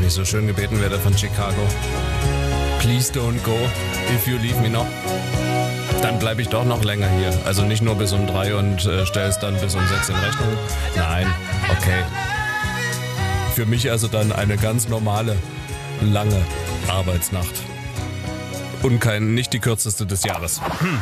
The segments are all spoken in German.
wenn ich so schön gebeten werde von Chicago. Please don't go if you leave me now. Dann bleibe ich doch noch länger hier. Also nicht nur bis um 3 und stelle es dann bis um 6 in Rechnung. Nein, okay. Für mich also dann eine ganz normale, lange Arbeitsnacht. Und nicht die kürzeste des Jahres.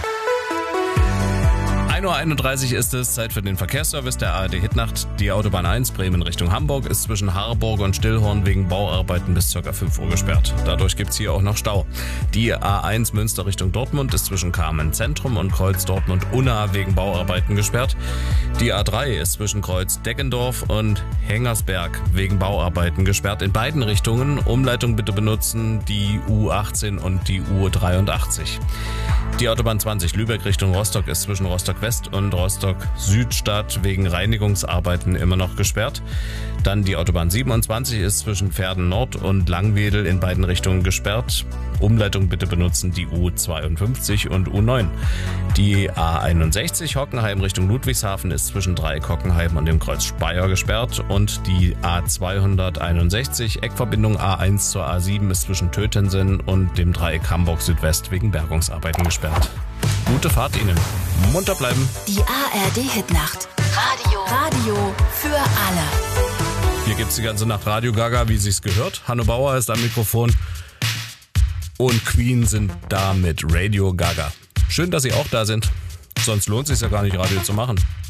1:31 Uhr ist es, Zeit für den Verkehrsservice der ARD Hitnacht. Die Autobahn 1 Bremen Richtung Hamburg ist zwischen Harburg und Stillhorn wegen Bauarbeiten bis ca. 5 Uhr gesperrt. Dadurch gibt es hier auch noch Stau. Die A1 Münster Richtung Dortmund ist zwischen Kamen Zentrum und Kreuz Dortmund-Unna wegen Bauarbeiten gesperrt. Die A3 ist zwischen Kreuz Deggendorf und Hengersberg wegen Bauarbeiten gesperrt. In beiden Richtungen Umleitung bitte benutzen, die U18 und die U83. Die Autobahn 20 Lübeck Richtung Rostock ist zwischen Rostock West und Rostock Südstadt wegen Reinigungsarbeiten immer noch gesperrt. Dann die Autobahn 27 ist zwischen Verden Nord und Langwedel in beiden Richtungen gesperrt. Umleitung bitte benutzen die U52 und U9. Die A61 Hockenheim Richtung Ludwigshafen ist zwischen Dreieck Hockenheim und dem Kreuz Speyer gesperrt. Und die A261 Eckverbindung A1 zur A7 ist zwischen Tötensen und dem Dreieck Hamburg Südwest wegen Bergungsarbeiten gesperrt. Gute Fahrt Ihnen. Munter bleiben. Die ARD Hitnacht. Radio für alle. Hier gibt's die ganze Nacht Radio Gaga, wie sich's gehört. Hanno Bauer ist am Mikrofon. Und Queen sind da mit Radio Gaga. Schön, dass Sie auch da sind. Sonst lohnt es sich ja gar nicht, Radio zu machen.